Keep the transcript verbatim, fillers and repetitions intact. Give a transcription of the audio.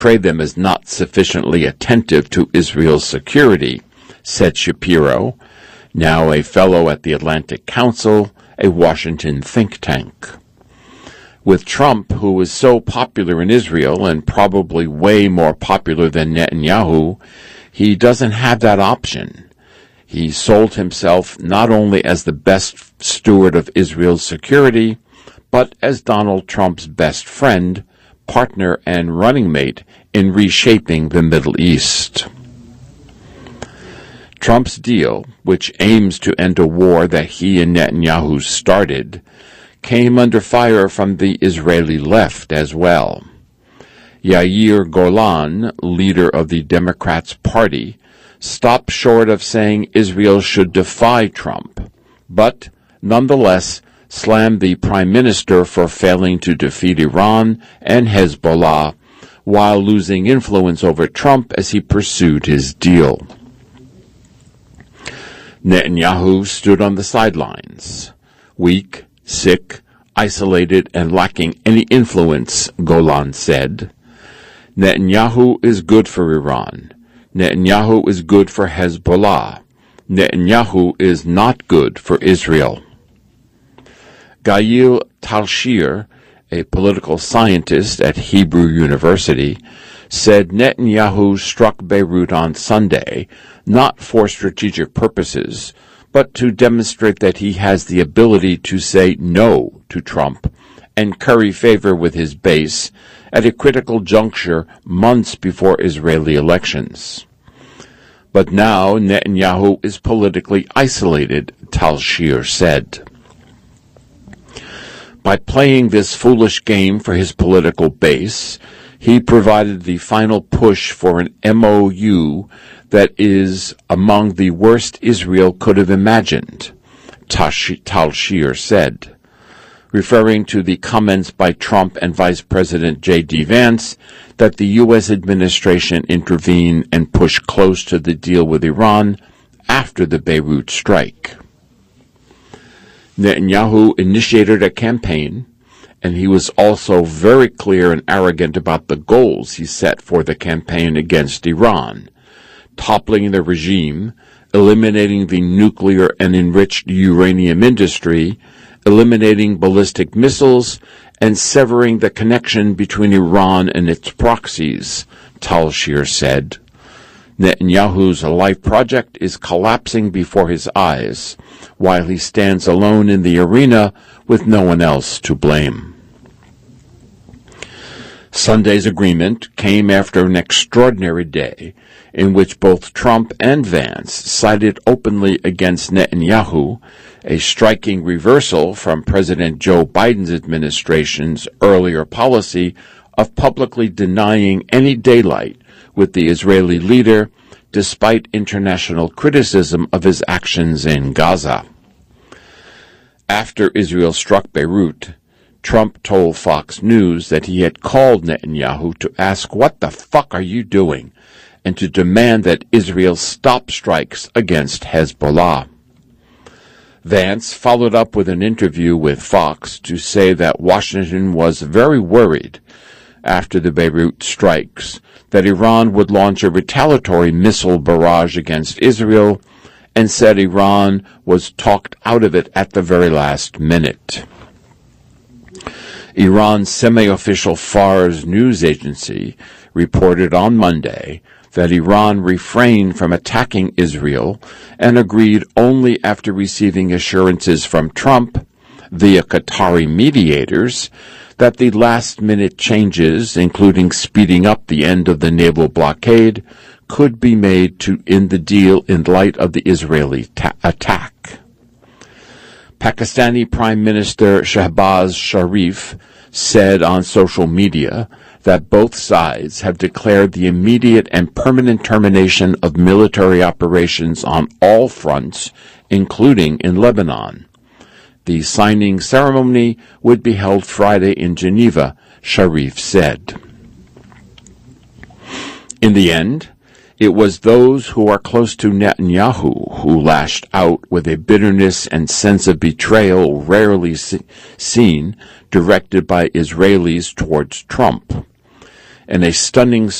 portrayed them as not sufficiently attentive to Israel's security, said Shapiro, now a fellow at the Atlantic Council, a Washington think tank. With Trump, who is so popular in Israel and probably way more popular than Netanyahu, he doesn't have that option. He sold himself not only as the best steward of Israel's security, but as Donald Trump's best friend, partner, and running mate in reshaping the Middle East. Trump's deal, which aims to end a war that he and Netanyahu started, came under fire from the Israeli left as well. Yair Golan, leader of the Democrats' party, stopped short of saying Israel should defy Trump, but nonetheless slammed the prime minister for failing to defeat Iran and Hezbollah while losing influence over Trump as he pursued his deal. Netanyahu stood on the sidelines, weak, sick, isolated, and lacking any influence, Golan said. Netanyahu is good for Iran. Netanyahu is good for Hezbollah. Netanyahu is not good for Israel. Gail Talshir, a political scientist at Hebrew University, said Netanyahu struck Beirut on Sunday not for strategic purposes, but to demonstrate that he has the ability to say no to Trump and curry favor with his base at a critical juncture months before Israeli elections. But now Netanyahu is politically isolated, Talshir said. By playing this foolish game for his political base, he provided the final push for an M O U that is among the worst Israel could have imagined, Talshir said, referring to the comments by Trump and Vice President J D Vance that the U S administration intervene and push close to the deal with Iran after the Beirut strike. Netanyahu initiated a campaign, and he was also very clear and arrogant about the goals he set for the campaign against Iran, toppling the regime, eliminating the nuclear and enriched uranium industry, eliminating ballistic missiles, and severing the connection between Iran and its proxies, Talshir said. Netanyahu's life project is collapsing before his eyes, while he stands alone in the arena with no one else to blame. Sunday's agreement came after an extraordinary day in which both Trump and Vance sided openly against Netanyahu, a striking reversal from President Joe Biden's administration's earlier policy of publicly denying any daylight with the Israeli leader, despite international criticism of his actions in Gaza. After Israel struck Beirut, Trump told Fox News that he had called Netanyahu to ask, "What the fuck are you doing?" and to demand that Israel stop strikes against Hezbollah. Vance followed up with an interview with Fox to say that Washington was very worried after the Beirut strikes that Iran would launch a retaliatory missile barrage against Israel, and said Iran was talked out of it at the very last minute. Iran's semi-official Fars news agency reported on Monday that Iran refrained from attacking Israel and agreed only after receiving assurances from Trump, via Qatari mediators, that the last-minute changes, including speeding up the end of the naval blockade, could be made to in the deal in light of the Israeli ta- attack. Pakistani Prime Minister Shehbaz Sharif said on social media that both sides have declared the immediate and permanent termination of military operations on all fronts, including in Lebanon. The signing ceremony would be held Friday in Geneva, Sharif said. In the end, it was those who are close to Netanyahu who lashed out with a bitterness and sense of betrayal rarely see- seen directed by Israelis towards Trump. in a stunning